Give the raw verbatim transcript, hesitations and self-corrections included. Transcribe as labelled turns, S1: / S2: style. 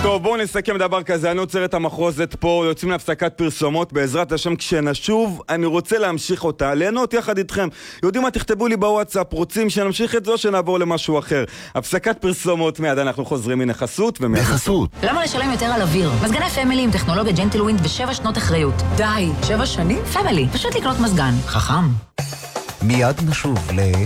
S1: טוב, בואו נסכם דבר כזה. אני עוצר את המחרוזת פה, יוצאים להפסקת פרסומות. בעזרת השם, כשנשוב, אני רוצה להמשיך אותה, ליהנות יחד איתכם. יודעים מה? תכתבו לי בוואטסאפ, רוצים שנמשיך את זה או שנעבור למשהו אחר. הפסקת פרסומות, מיד אנחנו חוזרים מנחסות ומיד...
S2: בחסות.
S3: למה לשלם יותר על אוויר? מזגני פמילי עם טכנולוגיה ג'נטלווינד ושבע שנות אחריות. די, שבע שנים? פמילי, פשוט לקנות מזגן. חכם.
S2: מיד נשוב ל...